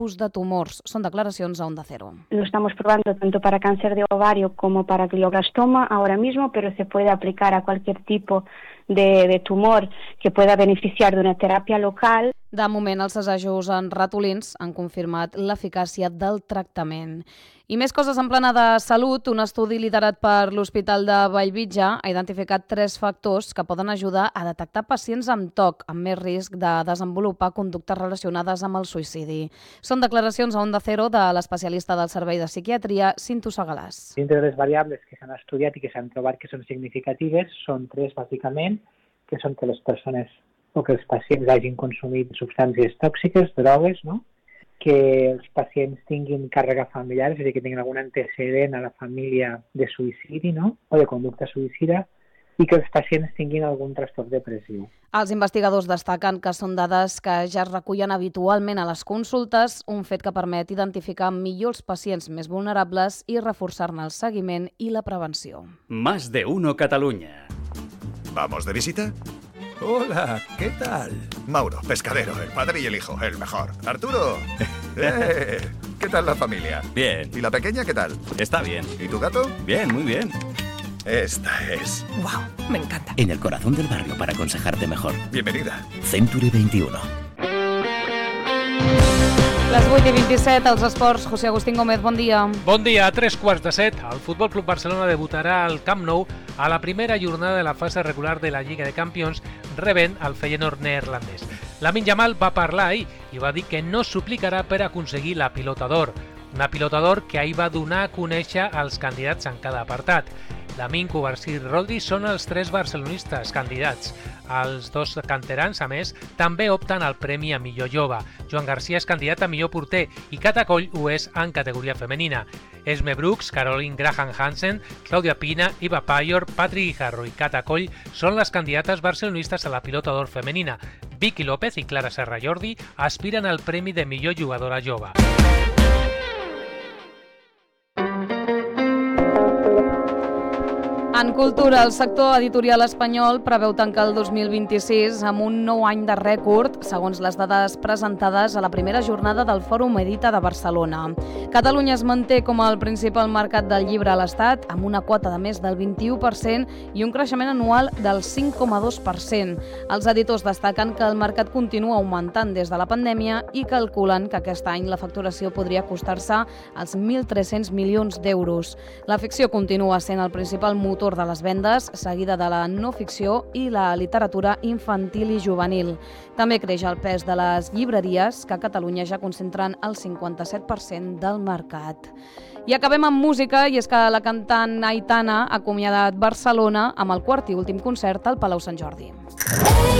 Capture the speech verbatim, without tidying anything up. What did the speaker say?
de tumors. Són declaracions a Onda Cero. Lo estamos probando tanto para cáncer de ovario como para glioblastoma ahora mismo, pero se puede aplicar a cualquier tipo de, de tumor que pueda beneficiar de una terapia local. De moment, els assajos en ratolins han confirmat l'eficàcia del tractament. I més coses en plana de salut. Un estudi liderat per l'Hospital de Bellvitge ha identificat tres factors que poden ajudar a detectar pacients amb T O C, amb més risc de desenvolupar conductes relacionades amb el suïcidi. Són declaracions a Onda Cero de l'especialista del Servei de Psiquiatria, Cinto Segalàs. Dintre de les variables que s'han estudiat i que s'han trobat que són significatives, són tres bàsicament, que són que les persones o que els pacients hagin consumit substàncies tòxiques, drogues, no? Que els pacients tinguin càrrega familiar, és a dir, que tinguin algun antecedent a la família de suïcidi, no? O de conducta suïcida, i que els pacients tinguin algun trastorn depressiu. Els investigadors destaquen que són dades que ja es recullen habitualment a les consultes, un fet que permet identificar millor els pacients més vulnerables i reforçar-ne el seguiment i la prevenció. Más de uno Catalunya. ¿Vamos de visita? Hola, ¿qué tal? Mauro, pescadero, el padre y el hijo, el mejor. Arturo, eh, ¿qué tal la familia? Bien. ¿Y la pequeña qué tal? Está bien. ¿Y tu gato? Bien, muy bien. Esta es. Wow, me encanta. En el corazón del barrio para aconsejarte mejor. Bienvenida. Century veintiuno. Les vuit i vint-i-set, als esports, José Agustín Gómez, bon dia. Bon dia, a tres quarts de set, el Futbol Club Barcelona debutarà al Camp Nou a la primera jornada de la fase regular de la Lliga de Campions, rebent el Feyenoord neerlandès. Lamine Yamal va parlar ahir i va dir que no suplicarà per aconseguir la pilota d'or, una pilota d'or que ahir va donar a conèixer els candidats en cada apartat. Lamine, Cubarsí i Rodri són els tres barcelonistes candidats. Els dos canterans, a més, també opten al premi a millor jove. Joan Garcia és candidat a millor porter i Cata Coll ho és en categoria femenina. Esme Brooks, Caroline Graham Hansen, Claudia Pina, Iva Payor, Patrick Guijarro i Cata Coll són les candidates barcelonistes a la pilota d'or femenina. Vicky López i Clara Serra Jordi aspiren al premi de millor jugadora jove. En cultura, el sector editorial espanyol preveu tancar el dos mil vint-i-sis amb un nou any de rècord, segons les dades presentades a la primera jornada del Fòrum Edita de Barcelona. Catalunya es manté com el principal mercat del llibre a l'Estat, amb una quota de més del vint-i-u per cent i un creixement anual del cinc coma dos per cent. Els editors destaquen que el mercat continua augmentant des de la pandèmia i calculen que aquest any la facturació podria acostar-se als mil tres-cents milions d'euros. La ficció continua sent el principal motor de les vendes, seguida de la no ficció i la literatura infantil i juvenil. També creix el pes de les llibreries, que a Catalunya ja concentren el cinquanta-set per cent del mercat. I acabem amb música, i és que la cantant Aitana ha acomiadat Barcelona amb el quart i últim concert al Palau Sant Jordi.